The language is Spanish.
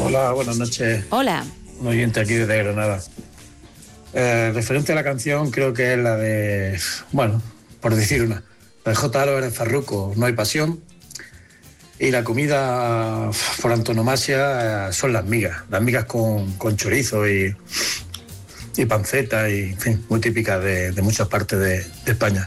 Hola, buenas noches. Hola. Un oyente aquí desde Granada. Referente a la canción, creo que es la de, bueno, por decir una, la de J. Álvarez Farruko, No hay pasión. Y la comida por antonomasia son las migas con chorizo y panceta, y en fin, muy típicas de muchas partes de España.